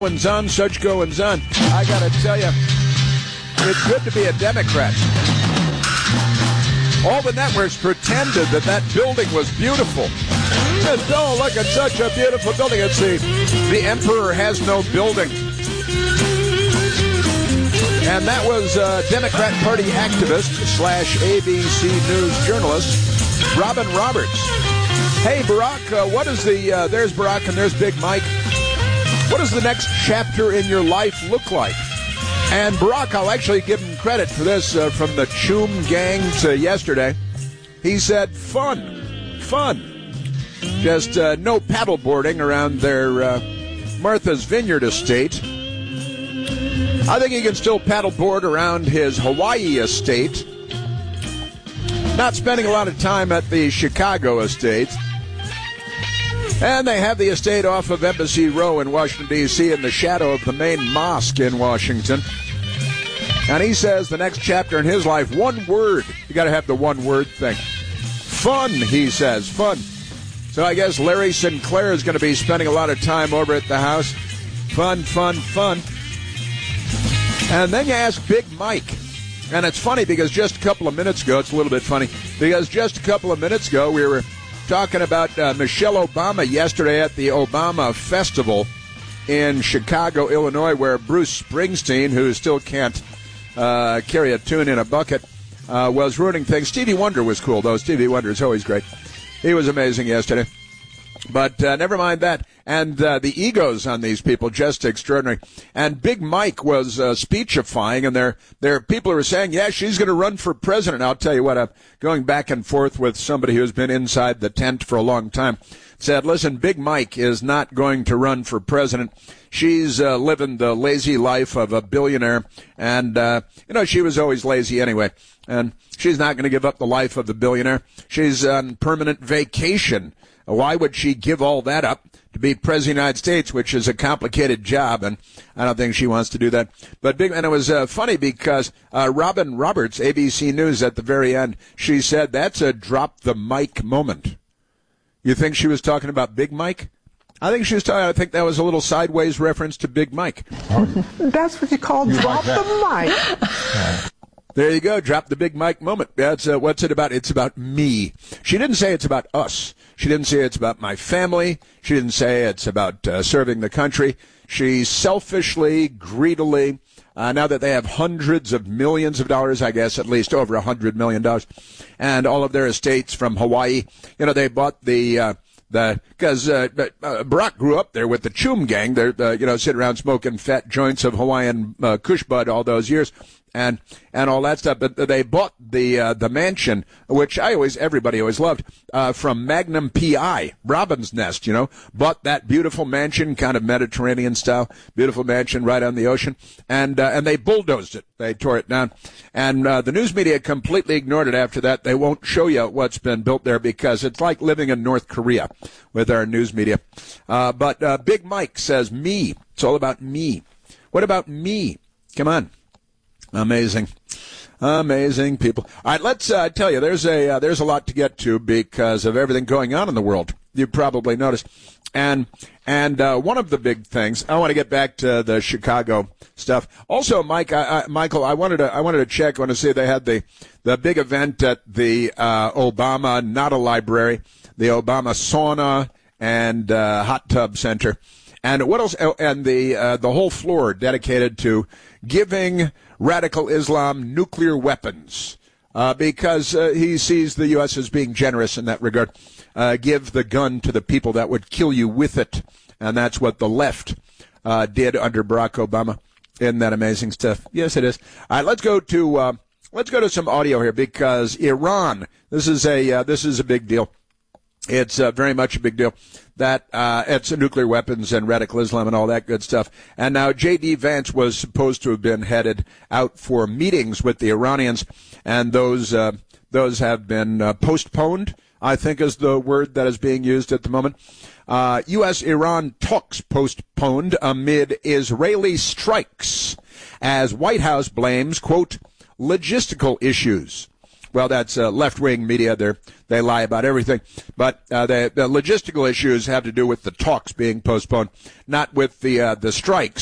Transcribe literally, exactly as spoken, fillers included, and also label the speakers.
Speaker 1: Goings on, such goings on. I got to tell you, it's good to be a Democrat. All the networks pretended that that building was beautiful. And, oh, look at such a beautiful building. It's the, the emperor has no building. And that was uh, Democrat Party activist slash A B C News journalist Robin Roberts. Hey, Barack, uh, what is the, uh, there's Barack and there's Big Mike. What does the next chapter in your life look like? And Barack, I'll actually give him credit for this uh, from the Choom gang to yesterday. He said, fun, fun. Just uh, no paddleboarding around their uh, Martha's Vineyard estate. I think he can still paddleboard around his Hawaii estate. Not spending a lot of time at the Chicago estate. And they have the estate off of Embassy Row in Washington, D C in the shadow of the main mosque in Washington. And he says the next chapter in his life, one word. You got to have the one word thing. Fun, he says, fun. So I guess Larry Sinclair is going to be spending a lot of time over at the house. Fun, fun, fun. And then you ask Big Mike. And it's funny because just a couple of minutes ago, it's a little bit funny, because just a couple of minutes ago we were talking about uh, Michelle Obama yesterday at the Obama Festival in Chicago, Illinois, where Bruce Springsteen, who still can't uh, carry a tune in a bucket, uh, was ruining things. Stevie Wonder was cool, though. Stevie Wonder is always great. He was amazing yesterday. But uh, never mind that. And uh, the egos on these people, just extraordinary. And Big Mike was uh, speechifying, and there, there are people who are saying, yeah, she's going to run for president. I'll tell you what, I'm going back and forth with somebody who's been inside the tent for a long time. Said, listen, Big Mike is not going to run for president. She's uh, living the lazy life of a billionaire. And, uh, you know, she was always lazy anyway. And she's not going to give up the life of the billionaire. She's on permanent vacation. Why would she give all that up to be president of the United States, which is a complicated job, and I don't think she wants to do that. But big, and it was uh, funny because uh, Robin Roberts, A B C News, at the very end, she said that's a drop the mic moment. You think she was talking about Big Mike? I think she was talking. I think that was a little sideways reference to Big Mike.
Speaker 2: That's what you call you drop like the mic.
Speaker 1: Yeah. There you go. Drop the Big Mike moment. That's uh, what's it about? It's about me. She didn't say it's about us. She didn't say it's about my family. She didn't say it's about uh, serving the country. She selfishly, greedily, uh, now that they have hundreds of millions of dollars, I guess at least over a hundred million dollars, and all of their estates from Hawaii, you know, they bought the, uh, the, because uh, uh, Barack grew up there with the Choom gang. They're, uh, you know, sitting around smoking fat joints of Hawaiian uh, Kush Bud all those years. And and all that stuff, but they bought the uh, the mansion, which I always everybody always loved, uh, from Magnum P I, Robin's Nest. You know, bought that beautiful mansion, kind of Mediterranean style, beautiful mansion right on the ocean, and uh, and they bulldozed it. They tore it down, and uh, the news media completely ignored it. After that, they won't show you what's been built there because it's like living in North Korea with our news media. Uh, but uh, Big Mike says me. It's all about me. What about me? Come on. Amazing. Amazing people. All right, let's uh, tell you, there's a uh, there's a lot to get to because of everything going on in the world. You probably noticed. And and uh, one of the big things, I want to get back to the Chicago stuff. Also, Mike, I, I, Michael, I wanted to I wanted to check. I want to see they had the the big event at the uh, Obama, not a library, the Obama sauna and uh, hot tub center. And what else? Oh, and the uh, the whole floor dedicated to giving radical Islam nuclear weapons uh, because uh, he sees the U S as being generous in that regard. Uh, give the gun to the people that would kill you with it, and that's what the left uh, did under Barack Obama. Isn't that amazing stuff? Yes, it is. All right, let's go to uh, let's go to some audio here because Iran. This is a uh, this is a big deal. It's uh, very much a big deal that uh, it's nuclear weapons and radical Islam and all that good stuff. And now J D. Vance was supposed to have been headed out for meetings with the Iranians, and those uh, those have been uh, postponed, I think is the word that is being used at the moment. Uh, U S Iran talks postponed amid Israeli strikes as White House blames, quote, logistical issues. Well, that's uh, left-wing media. They they lie about everything. But uh, the, the logistical issues have to do with the talks being postponed, not with the uh, the strikes.